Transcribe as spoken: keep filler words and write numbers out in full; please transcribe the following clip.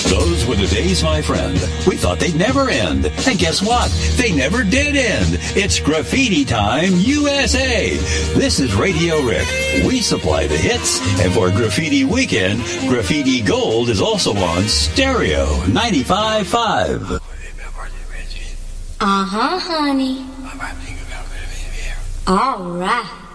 Those were the days, my friend. We thought they'd never end. And guess what? They never did end. It's Graffiti Time U S A. This is Radio Rick. We supply the hits. And for Graffiti Weekend, Graffiti Gold is also on Stereo ninety-five point five. Uh-huh, honey. All right.